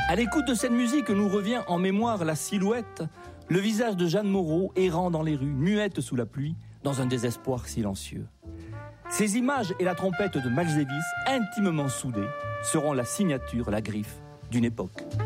À l'écoute de cette musique nous revient en mémoire la silhouette, le visage de Jeanne Moreau errant dans les rues, muette sous la pluie, dans un désespoir silencieux. Ces images et la trompette de Miles Davis, intimement soudées, seront la signature, la griffe d'une époque.